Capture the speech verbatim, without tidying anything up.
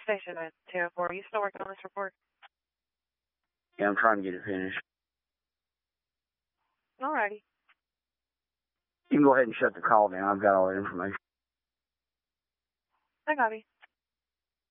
station at two oh four. Are you still working on this report? Yeah, I'm trying to get it finished. Alrighty. You can go ahead and shut the call down. I've got all that information. I got you.